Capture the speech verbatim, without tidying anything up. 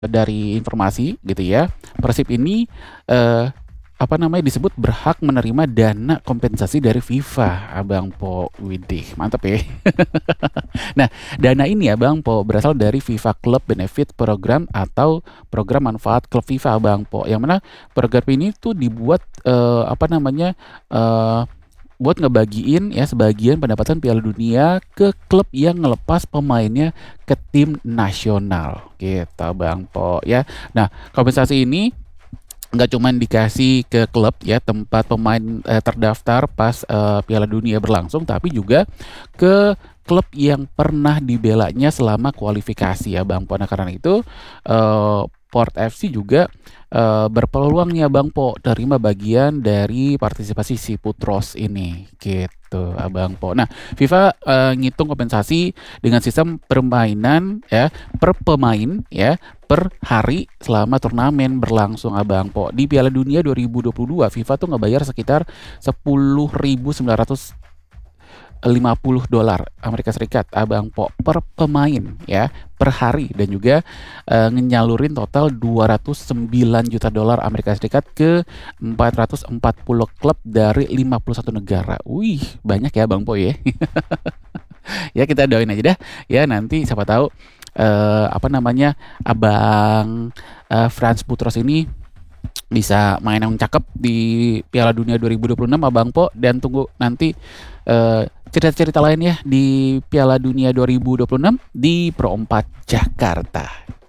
Dari informasi gitu ya, Persib ini, eee, apa namanya, disebut berhak menerima dana kompensasi dari FIFA, Abang Po. Widih, mantap ya. Nah, dana ini ya Bang Po, berasal dari FIFA Club Benefit Program atau program manfaat klub FIFA Bang Po, yang mana program ini tuh dibuat, eee, apa namanya, eee, buat ngebagiin ya sebagian pendapatan Piala Dunia ke klub yang ngelepas pemainnya ke tim nasional, gitu Bang Po ya. Nah, kompensasi ini nggak cuman dikasih ke klub ya tempat pemain eh, terdaftar pas eh, Piala Dunia berlangsung, tapi juga ke klub yang pernah dibelanya selama kualifikasi ya Bang Po. Nah karena itu eh, Port F C juga eh, berpeluang ya Bang Po terima bagian dari partisipasi si Putros ini gitu Abang Po. Nah FIFA eh, ngitung kompensasi dengan sistem permainan ya per pemain ya per hari selama turnamen berlangsung Abang Po. Di Piala Dunia dua ribu dua puluh dua FIFA tuh ngebayar sekitar sepuluh ribu sembilan ratus lima puluh dolar Amerika Serikat Abang Po per pemain ya per hari, dan juga eh, nyalurin total dua ratus sembilan juta dolar Amerika Serikat ke empat ratus empat puluh klub dari lima puluh satu negara. Wih, banyak ya Bang Po ya. Ya kita doain aja dah ya, nanti siapa tahu eh, apa namanya Abang eh, Franz Putros ini bisa main yang cakep di Piala Dunia dua ribu dua puluh enam Abang Po, dan tunggu nanti eh, cerita-cerita lain ya di Piala Dunia dua ribu dua puluh enam di Pro empat Jakarta.